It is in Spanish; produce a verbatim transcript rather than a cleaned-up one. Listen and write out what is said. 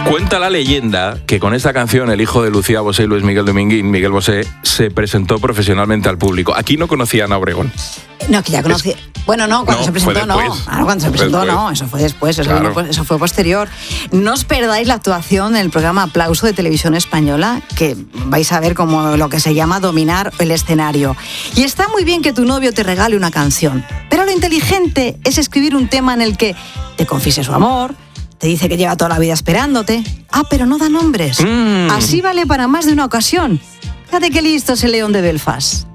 Cuenta la leyenda que con esta canción el hijo de Lucía Bosé y Luis Miguel Dominguín, Miguel Bosé, se presentó profesionalmente al público. Aquí no conocía a Ana Obregón. No, que ya conocí. Es... Bueno, no, cuando no, se presentó no. Claro, cuando se presentó después. no, eso fue después, eso, claro. fue, eso fue posterior. No os perdáis la actuación en el programa Aplauso de Televisión Española, que vais a ver como lo que se llama dominar el escenario. Y está muy bien que tu novio te regale una canción, pero lo inteligente es escribir un tema en el que te confiese su amor, te dice que lleva toda la vida esperándote. Ah, pero no da nombres. Mm. Así vale para más de una ocasión. Fíjate qué listo es el León de Belfast.